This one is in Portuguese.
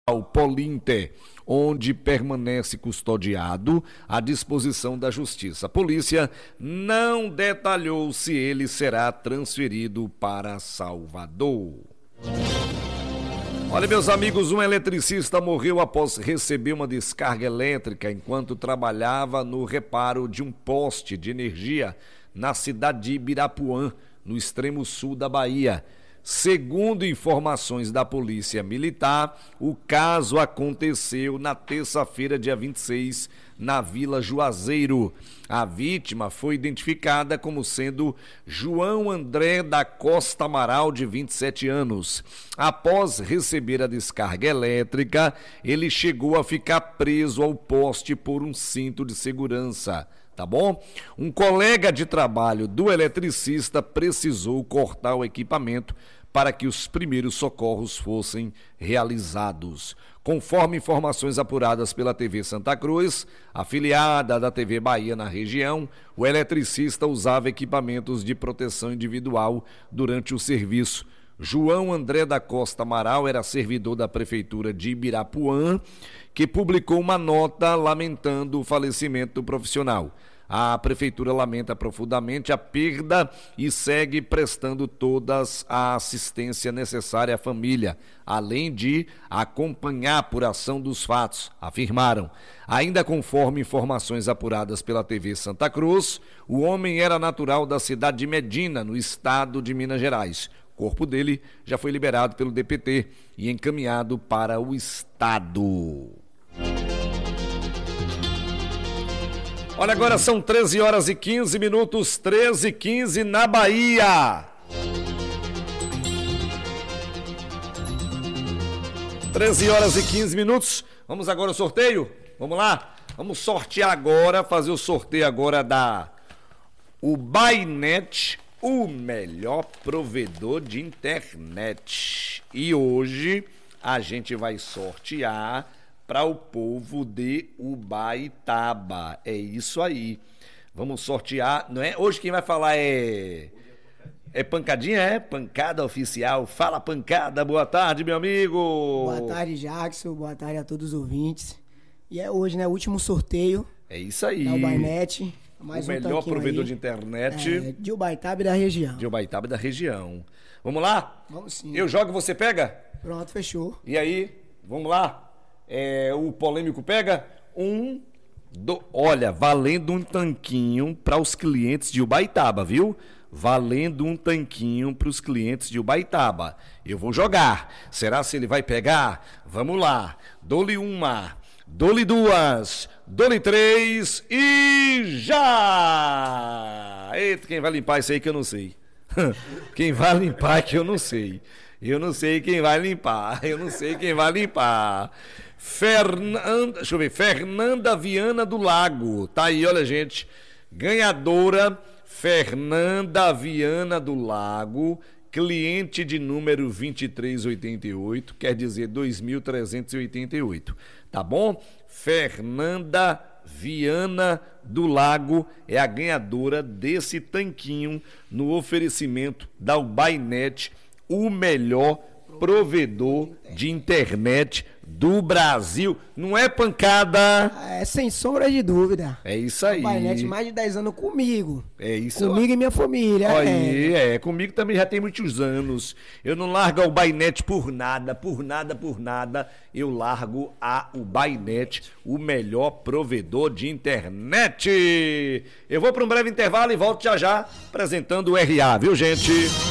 ao Polinter, onde permanece custodiado à disposição da Justiça. A polícia não detalhou se ele será transferido para Salvador. Olha, meus amigos, um eletricista morreu após receber uma descarga elétrica enquanto trabalhava no reparo de um poste de energia na cidade de Ibirapuã, no extremo sul da Bahia. Segundo informações da Polícia Militar, o caso aconteceu na terça-feira, dia 26, na Vila Juazeiro. A vítima foi identificada como sendo João André da Costa Amaral, de 27 anos. Após receber a descarga elétrica, ele chegou a ficar preso ao poste por um cinto de segurança. Tá bom? Um colega de trabalho do eletricista precisou cortar o equipamento para que os primeiros socorros fossem realizados. Conforme informações apuradas pela TV Santa Cruz, afiliada da TV Bahia na região, o eletricista usava equipamentos de proteção individual durante o serviço. João André da Costa Amaral era servidor da Prefeitura de Ibirapuã, que publicou uma nota lamentando o falecimento do profissional. A Prefeitura lamenta profundamente a perda e segue prestando toda a assistência necessária à família, além de acompanhar a apuração dos fatos, afirmaram. Ainda conforme informações apuradas pela TV Santa Cruz, o homem era natural da cidade de Medina, no estado de Minas Gerais. O corpo dele já foi liberado pelo DPT e encaminhado para o estado. Olha, agora são 13 horas e 15 minutos, 13h15 na Bahia. 13 horas e 15 minutos. Vamos agora ao sorteio? Vamos lá? Vamos sortear agora, fazer o sorteio agora da Ubainet, o melhor provedor de internet. E hoje a gente vai sortear para o povo de Ubaitaba. É isso aí. Vamos sortear, não é? Hoje quem vai falar é Pancadinha, é? Pancada oficial. Fala, Pancada. Boa tarde, meu amigo. Boa tarde, Jackson. Boa tarde a todos os ouvintes. E é hoje, né? O último sorteio. É isso aí. Da Ubainet. Mais o melhor provedor de internet. De Ubaitaba e da região. De Ubaitaba e da região. Vamos lá? Vamos sim. Eu jogo e você pega? Pronto, fechou. E aí? Vamos lá? O polêmico pega olha, valendo um tanquinho para os clientes de Ubaitaba, viu? Valendo um tanquinho para os clientes de Ubaitaba. Eu vou jogar. Será se ele vai pegar? Vamos lá. Dou-lhe uma, dou-lhe duas, dou-lhe três e já! Eita, quem vai limpar isso aí que eu não sei. Quem vai limpar que eu não sei. Eu não sei quem vai limpar. Eu não sei quem vai limpar. Deixa eu ver, Fernanda Viana do Lago, tá aí, olha, gente, ganhadora Fernanda Viana do Lago, cliente de número 2388, quer dizer 2388, tá bom? Fernanda Viana do Lago é a ganhadora desse tanquinho no oferecimento da Ubainet, o melhor provedor de internet do Brasil. Não é, Pancada? É sem sombra de dúvida. É isso aí. Ubainet, mais de 10 anos comigo. É isso. Comigo e minha família. Aí, comigo também já tem muitos anos. Eu não largo a Ubainet por nada, por nada, por nada. Eu largo a Ubainet, o melhor provedor de internet. Eu vou para um breve intervalo e volto já já apresentando o RA, viu, gente?